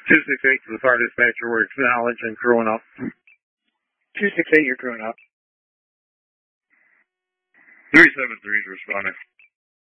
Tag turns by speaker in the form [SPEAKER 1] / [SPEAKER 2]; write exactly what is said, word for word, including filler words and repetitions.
[SPEAKER 1] two six eight to the fire dispatcher, we're acknowledging crewing up.
[SPEAKER 2] two six eight, you're crewing up.
[SPEAKER 3] three seven three is responding.